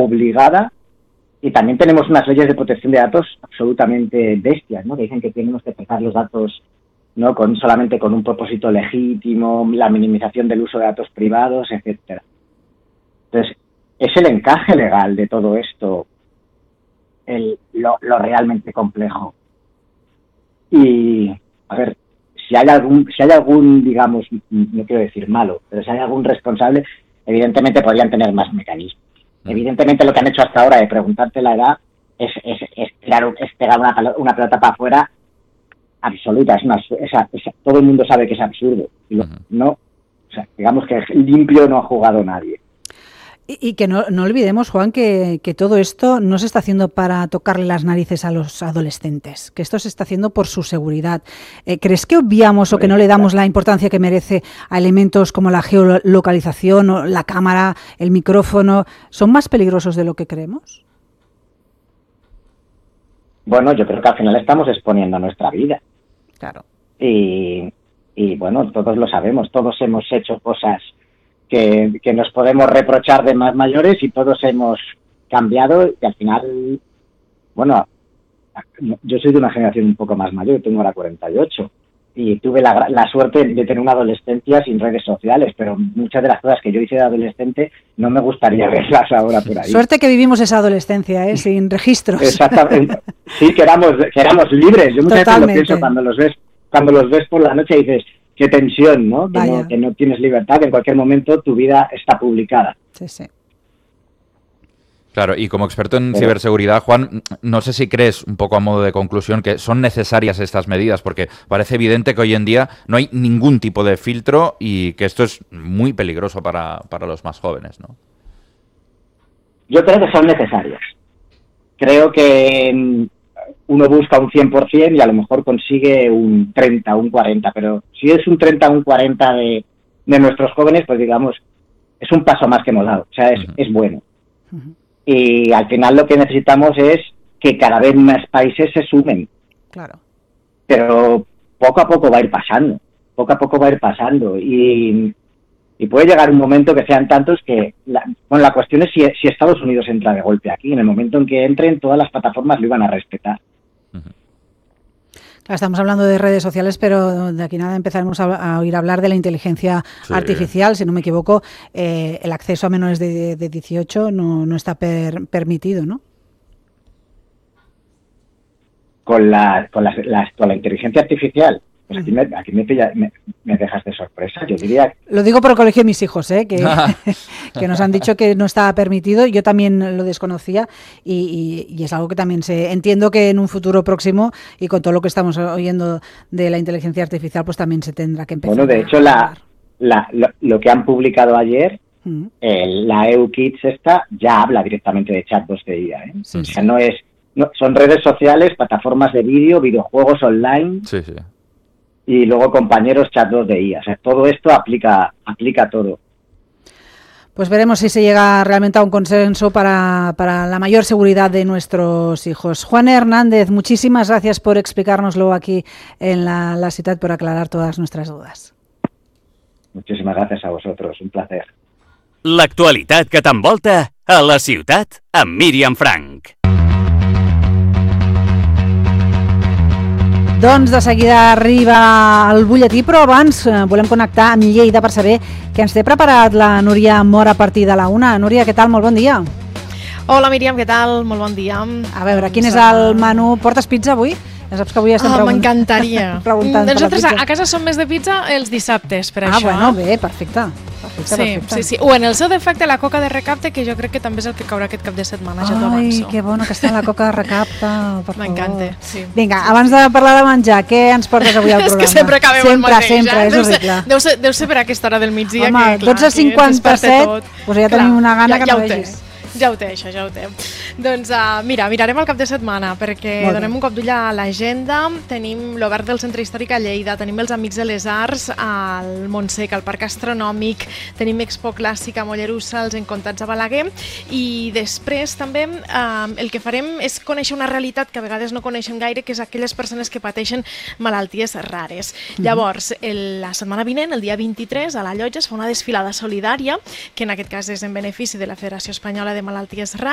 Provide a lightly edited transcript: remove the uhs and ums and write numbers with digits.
obligada, y también tenemos unas leyes de protección de datos absolutamente bestias, ¿no? Que dicen que tenemos que tratar los datos, ¿no? Solamente con un propósito legítimo, la minimización del uso de datos privados, etcétera. Entonces, es el encaje legal de todo esto lo realmente complejo. Y, a ver, si hay algún, digamos, no quiero decir malo, pero si hay algún responsable, evidentemente podrían tener más mecanismos. Evidentemente lo que han hecho hasta ahora de preguntarte la edad es pegar una pelota para afuera absoluta. Todo el mundo sabe que es absurdo. Digamos que limpio no ha jugado nadie. Y que no olvidemos, Juan, que todo esto no se está haciendo para tocarle las narices a los adolescentes, que esto se está haciendo por su seguridad. ¿Crees que obviamos o que no le damos la importancia que merece a elementos como la geolocalización, o la cámara, el micrófono? ¿Son más peligrosos de lo que creemos? Bueno, yo creo que al final estamos exponiendo nuestra vida. Claro. Y bueno, todos lo sabemos, todos hemos hecho cosas que nos podemos reprochar de más mayores y todos hemos cambiado y al final, bueno, yo soy de una generación un poco más mayor, tengo ahora 48 y tuve la suerte de tener una adolescencia sin redes sociales, pero muchas de las cosas que yo hice de adolescente no me gustaría verlas ahora por ahí. Suerte que vivimos esa adolescencia, sin registros. Exactamente, sí, que éramos libres. Yo muchas veces lo pienso cuando los ves por la noche y dices, qué tensión, ¿no? Que no tienes libertad, que en cualquier momento tu vida está publicada. Sí, sí. Claro, y como experto en ciberseguridad, Juan, no sé si crees, un poco a modo de conclusión, que son necesarias estas medidas, porque parece evidente que hoy en día no hay ningún tipo de filtro y que esto es muy peligroso para los más jóvenes, ¿no? Yo creo que son necesarias. Creo que uno busca un 100% y a lo mejor consigue un 30, un 40, pero si es un 30, un 40 de nuestros jóvenes, pues digamos, es un paso más que hemos dado, o sea, es bueno. Y al final lo que necesitamos es que cada vez más países se sumen. Claro. Pero poco a poco va a ir pasando, y puede llegar un momento que sean tantos que, la cuestión es si Estados Unidos entra de golpe aquí. En el momento en que entren, todas las plataformas lo iban a respetar. Claro, estamos hablando de redes sociales, pero de aquí nada empezaremos a oír hablar de la inteligencia artificial. Si no me equivoco, el acceso a menores de 18 no está permitido, ¿no? Con la inteligencia artificial, pues aquí me dejas de sorpresa. Yo diría... Lo digo por el colegio de mis hijos, que nos han dicho que no estaba permitido. Yo también lo desconocía y es algo que también entiendo que en un futuro próximo y con todo lo que estamos oyendo de la inteligencia artificial, pues también se tendrá que empezar. Bueno, de hecho, lo que han publicado ayer, la EU Kids ya habla directamente de chatbots de IA. Sí, o sea, son redes sociales, plataformas de vídeo, videojuegos online. Sí, sí. Y luego compañeros chatbots de IA. O sea, todo esto aplica todo. Pues veremos si se llega realmente a un consenso para la mayor seguridad de nuestros hijos. Juan Hernández, muchísimas gracias por explicárnoslo aquí en la ciutat, por aclarar todas nuestras dudas. Muchísimas gracias a vosotros, un placer. L'actualitat que t'envolta a la ciutat amb Míriam Frank. Doncs de seguida arriba el butlletí, però abans volem connectar amb Lleida per saber què ens té preparat la Núria Mora a partir de la 1. Núria, què tal? Molt bon dia. Hola Míriam, què tal? Molt bon dia. A veure, quin és el menú? Portes pizza avui? Ja saps que avui estem m'encantaria. preguntant Nosaltres a casa som més de pizza els dissabtes, per això. Bueno, bé, perfecte. Sí. O en el seu defecte la coca de recapte, que jo crec que també és el que caurà aquest cap de setmana, ja t'ho avanço. Ai, que bona que està la coca de recapte, per favor. M'encanta, sí. Vinga, abans de parlar de menjar, què ens portes avui al programa? És que sempre acabem el mateix. Sempre, és horrible. Deu ser per aquesta hora del migdia. Home, que, clar, 12:57, doncs ja tenim una gana que no vegis. Ja ho té, això, ja ho té. Doncs mirarem el cap de setmana perquè donem un cop d'ull a l'agenda. Tenim l'Obert del Centre Històric a Lleida, tenim els Amics de les Arts al Montsec, al Parc Astronòmic, tenim Expo Clàssica a Mollerussa, els Encontats a Balaguer, i després també el que farem és conèixer una realitat que a vegades no coneixem gaire, que és aquelles persones que pateixen malalties rares. Llavors, la setmana vinent, el dia 23, a la Llotja es fa una desfilada solidària, que en aquest cas és en benefici de la Federació Espanyola de Malalties Rares,